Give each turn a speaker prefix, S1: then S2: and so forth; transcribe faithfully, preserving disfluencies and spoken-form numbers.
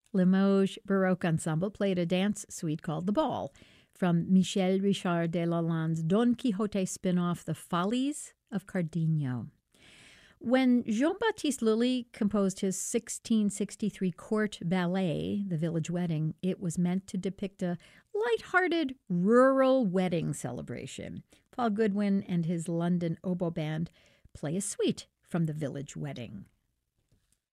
S1: Limoges Baroque Ensemble played a dance suite called The Ball from Michel Richard de Lalande's Don Quixote spin-off The Follies of Cardenio. When Jean-Baptiste Lully composed his sixteen sixty-three court ballet, The Village Wedding, it was meant to depict a light-hearted rural wedding celebration. Paul Goodwin and his London Oboe Band play a suite from The Village Wedding.